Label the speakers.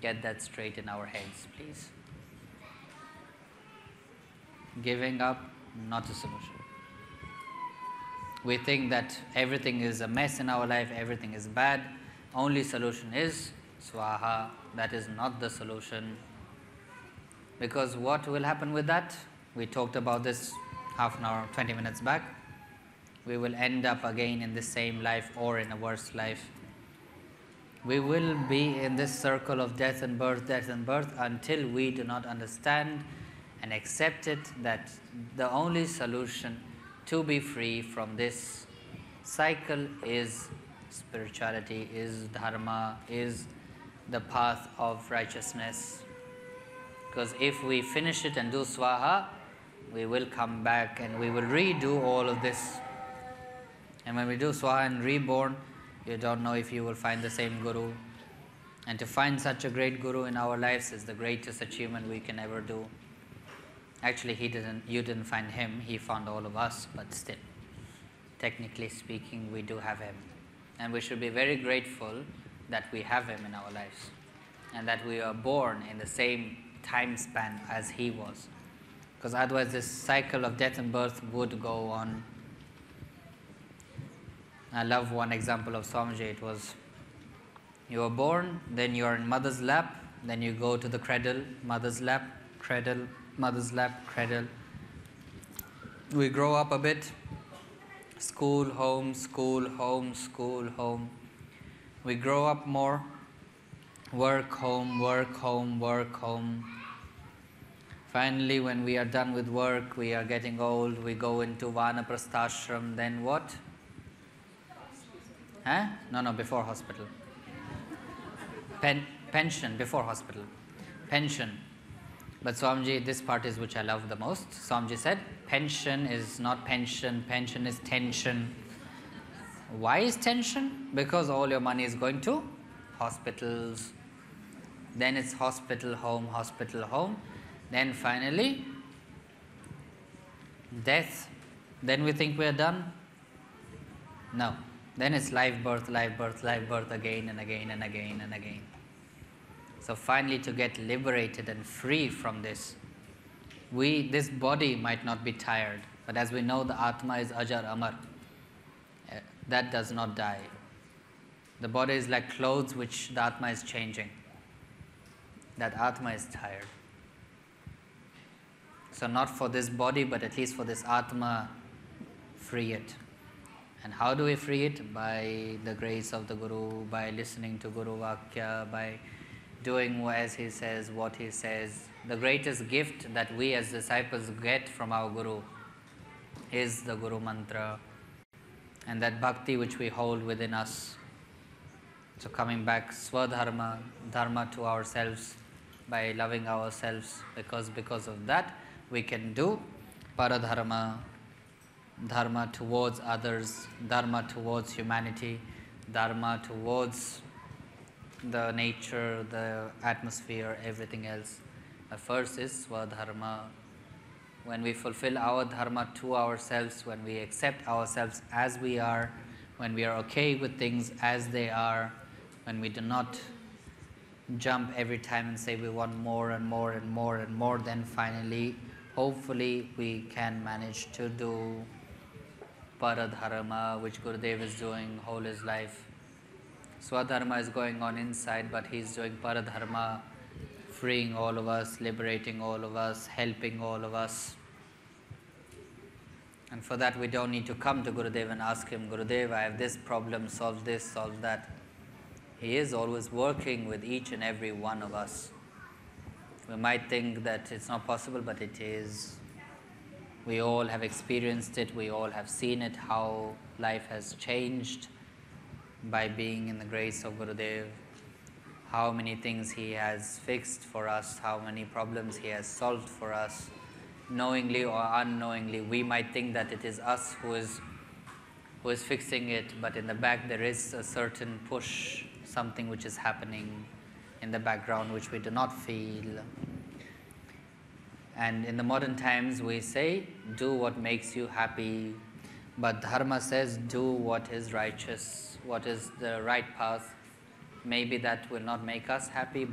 Speaker 1: get that straight in our heads, please. Giving up, not a solution. We think that everything is a mess in our life, everything is bad. Only solution is Swaha. That is not the solution. Because what will happen with that? We talked about this half an hour, 20 minutes back. We will end up again in the same life or in a worse life. We will be in this circle of death and birth until we do not understand and accept it, that the only solution to be free from this cycle is spirituality, is dharma, is the path of righteousness. Because if we finish it and do swaha, we will come back and we will redo all of this. And when we do swaha and reborn, you don't know if you will find the same guru. And to find such a great guru in our lives is the greatest achievement we can ever do. Actually, you didn't find him, he found all of us, but still, technically speaking, we do have him. And we should be very grateful that we have him in our lives and that we are born in the same time span as he was. Because otherwise this cycle of death and birth would go on. I love one example of Swamiji. It was, you were born, then you are in mother's lap, then you go to the cradle, mother's lap, cradle, mother's lap, cradle. We grow up a bit, school, home, school, home, school, home. We grow up more, work, home, work, home, work, home. Finally, when we are done with work, we are getting old, we go into Vanaprasthashram, then what? Huh? No, before hospital. Pension, before hospital. Pension. But Swamiji, this part is which I love the most. Swamiji said, pension is not pension, pension is tension. Why is tension? Because all your money is going to hospitals. Then it's hospital, home, hospital, home. Then finally, death. Then we think we are done. No. Then it's life, birth, life, birth, life, birth again and again and again and again. So finally, to get liberated and free from this, this body might not be tired, but as we know, the Atma is Ajar Amar. That does not die. The body is like clothes which the Atma is changing. That Atma is tired. So not for this body, but at least for this Atma, free it. And how do we free it? By the grace of the Guru, by listening to Guru Vakya, by doing as he says, what he says. The greatest gift that we as disciples get from our Guru is the Guru Mantra and that bhakti which we hold within us. So coming back, Swadharma, dharma to ourselves by loving ourselves, because of that we can do paradharma, dharma towards others, dharma towards humanity, dharma towards the nature, the atmosphere, everything else. The first is Swadharma. When we fulfill our dharma to ourselves, when we accept ourselves as we are, when we are okay with things as they are, when we do not jump every time and say we want more and more and more and more, then finally, hopefully, we can manage to do paradharma, which Gurudev is doing whole his life. Swadharma is going on inside, but he is doing paradharma, freeing all of us, liberating all of us, helping all of us. And for that, we don't need to come to Gurudev and ask him, Gurudev, I have this problem, solve this, solve that. He is always working with each and every one of us. We might think that it's not possible, but it is. We all have experienced it, we all have seen it, how life has changed by being in the grace of Gurudev, how many things he has fixed for us, how many problems he has solved for us. Knowingly or unknowingly, we might think that it is us who is fixing it, but in the back there is a certain push, something which is happening in the background which we do not feel. And in the modern times we say, do what makes you happy. But Dharma says, do what is righteous, what is the right path. Maybe that will not make us happy,